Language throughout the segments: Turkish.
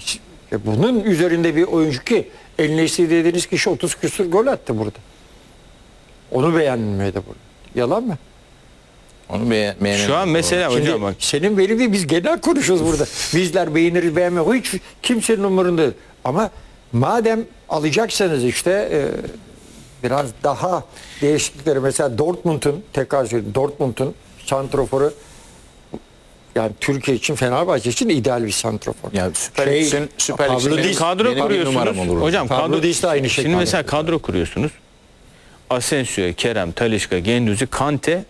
Bunun üzerinde bir oyuncu ki El Nesri dediğiniz kişi 30 küsur gol attı burada. Onu beğenmedi burada. Yalan mı? Onu beğenemedim. Şu an mesela Şimdi hocam bak. senin benim değil, biz genel konuşuyoruz burada. Bizler beğeniriz beğenmeyiz. O hiç kimsenin umurunda değil. Ama madem alacaksanız işte biraz daha değişiklikleri, mesela Dortmund'un, tekrar söyleyeyim, Dortmund'un santroforu yani Türkiye için, Fenerbahçe için ideal bir santrofor. Ya Süper Lig'in Pablo Diz- Kadro benim bir kuruyorsunuz. numaram olur. Hocam Pablo Diz de aynı şey. Şimdi mesela kadro kuruyorsunuz. Asensio, Kerem, Talisca, Guendouzi, Kante,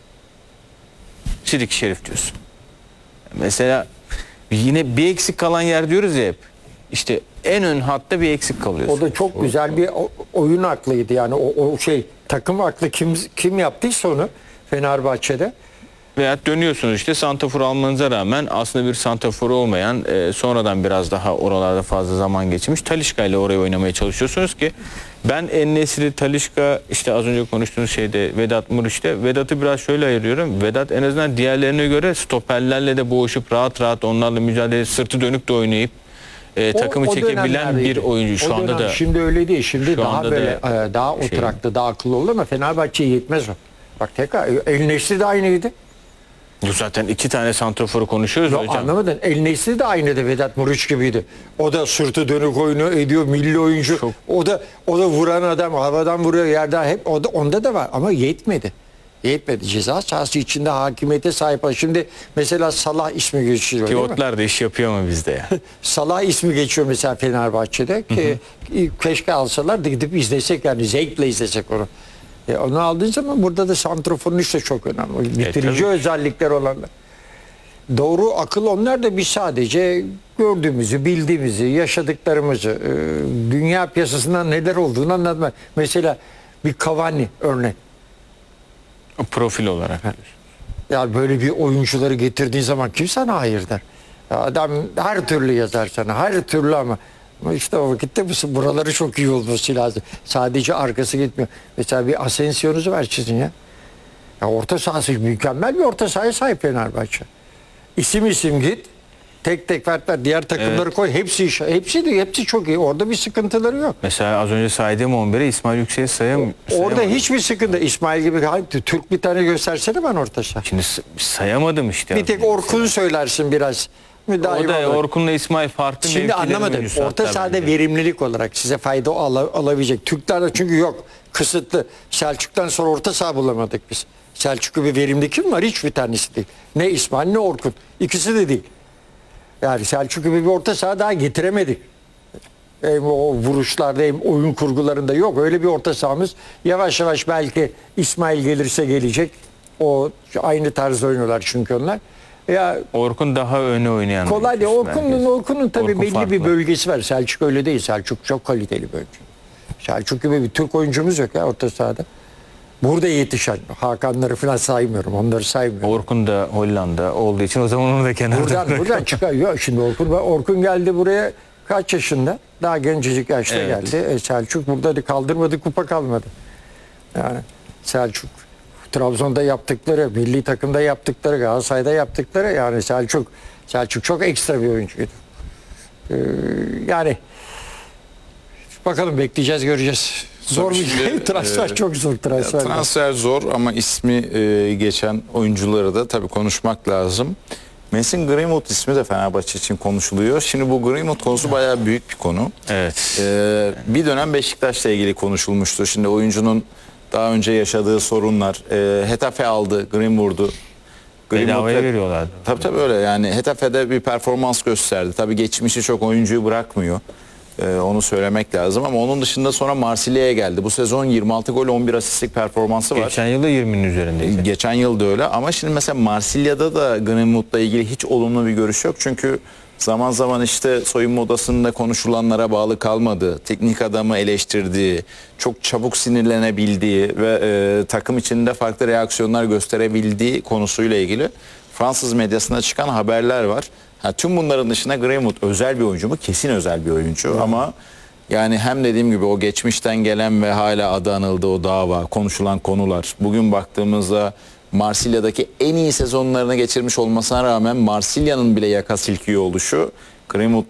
Sidik Şerif diyorsun. Mesela yine bir eksik kalan yer diyoruz ya hep. İşte en ön hatta bir eksik kalıyorsun. O da çok güzel bir oyun aklıydı yani o şey takım aklı kim yaptıysa onu Fenerbahçe'de. Veya dönüyorsunuz işte santrafor almanıza rağmen aslında bir santraforu olmayan sonradan biraz daha oralarda fazla zaman geçirmiş Talisca ile oraya oynamaya çalışıyorsunuz ki ben En-Nesyri, Talisca, işte az önce konuştuğunuz şeyde Vedat Muriç'te, Vedat'ı biraz şöyle ayırıyorum. Vedat en azından diğerlerine göre stoperlerle de boğuşup rahat rahat onlarla mücadele, sırtı dönük de oynayıp takımı O çekebilen dönemlerdeydi. bir oyuncu şu O anda dönem, da. şimdi öyle değil. Şimdi Şu daha anda böyle da daha oturaklı, daha akıllı oldu ama Fenerbahçe'ye yetmez o. Bak tekrar El Nesri de aynıydı. Bu zaten iki tane santraforu konuşuyoruz Yok, hocam. anlamadın. El Nesri de aynıydı, Vedat Muriç gibiydi. O da sırtı dönük oyunu ediyor, milli oyuncu. O da vuran adam, havadan vuruyor, yerden, hep onda da var ama yetmedi. Yetmedi. Ceza sahası içinde hakimiyete sahip. Şimdi mesela Salah ismi geçiyor, değil mi? Pivotlar da iş yapıyor mu bizde ya? Salah ismi geçiyor mesela Fenerbahçe'de ki keşke alsalar da gidip izlesek, yani zevkle izlesek onu. Onu aldığın zaman burada da santroforun işte çok önemli. Bitirici tabii. özellikler olanlar. Doğru akıl, onlar da biz sadece gördüğümüzü, bildiğimizi, yaşadıklarımızı, dünya piyasasında neler olduğunu anlatmak. Mesela bir Cavani örnek. Profil olarak. Ya böyle bir oyuncuları getirdiğin zaman kim sana hayır der. Ya adam her türlü yazar sana, her türlü ama işte o vakitte buraları çok iyi olması lazım. Sadece arkası gitmiyor. Mesela bir Asensio'nuzu ver çizin ya. Ya orta sahası mükemmel bir orta sahaya sahip Fenerbahçe. İsim git. Tek tek ver diğer takımları koy. Hepsi çok iyi. Orada bir sıkıntıları yok. Mesela az önce saydığım 11'e İsmail Yüksek'i Orada hiçbir sıkıntı. İsmail gibi Türk bir tane göstersene ben orta saha. Şimdi sayamadım işte. Bir tek Orkun'u söylersin biraz. O da Orkun'la İsmail farklı Şimdi mevkilerin anlamadım. oyuncusu Orta hatta sahada bence. verimlilik olarak size fayda alabilecek. Türklerde çünkü yok. Kısıtlı. Selçuk'tan sonra orta saha bulamadık biz. Selçuk gibi verimli kim var? Hiçbir tanesi değil. Ne İsmail ne Orkun. İkisi de değil. Yani Selçuk gibi bir orta saha daha getiremedik. Hem o vuruşlarda hem oyun kurgularında yok. Öyle bir orta sahamız. Yavaş yavaş belki İsmail gelirse gelecek. O aynı tarzda oynuyorlar çünkü onlar. Ya Orkun daha öne oynayan. kolay değil. Orkun'un tabii Orkun belli farklı. bir bölgesi var. Selçuk öyle değil. Selçuk çok kaliteli bir oyuncu. Selçuk gibi bir Türk oyuncumuz yok ya orta sahada. Burada yetişen Hakanları falan saymıyorum. Onları saymıyorum. Orkun da Hollanda olduğu için o zaman onu da kenarda Buradan çıkar. Yok şimdi Orkun geldi buraya kaç yaşında? Daha gencecik yaşta Evet. geldi. Selçuk burada da kaldırmadı, kupa kalmadı. Yani Selçuk Trabzon'da yaptıkları, milli takımda yaptıkları, Galatasaray'da yaptıkları, yani Selçuk çok ekstra bir oyuncuydu. Yani bakalım, bekleyeceğiz, göreceğiz. Zor bir Şimdi, transfer, çok zor transfer. Transfer zor ama ismi geçen oyuncuları da tabii konuşmak lazım. Mason Greenwood ismi de Fenerbahçe için konuşuluyor. Şimdi bu Greenwood konusu bayağı büyük bir konu. Evet. Bir dönem Beşiktaş'la ilgili konuşulmuştu. Şimdi oyuncunun daha önce yaşadığı sorunlar. Hetafe aldı Greenwood'u. Bedavaya veriyorlardı. Tabii öyle, yani Hetafe'de bir performans gösterdi. Tabii geçmişi çok oyuncuyu bırakmıyor. Onu söylemek lazım ama onun dışında sonra Marsilya'ya geldi. Bu sezon 26 gol 11 asistlik performansı var. Geçen yılda 20'nin üzerindeydi. Geçen yıl da öyle ama şimdi mesela Marsilya'da da Greenwood'la ilgili hiç olumlu bir görüş yok. Çünkü zaman zaman işte soyunma odasında konuşulanlara bağlı kalmadığı, teknik adamı eleştirdiği, çok çabuk sinirlenebildiği ve takım içinde farklı reaksiyonlar gösterebildiği konusuyla ilgili Fransız medyasında çıkan haberler var. Tüm bunların dışında Greenwood özel bir oyuncu mu? Kesin özel bir oyuncu ama yani hem dediğim gibi o geçmişten gelen ve hala adı anıldığı o dava, konuşulan konular. Bugün baktığımızda Marsilya'daki en iyi sezonlarını geçirmiş olmasına rağmen Marsilya'nın bile yaka silkiyor oluşu Greenwood'la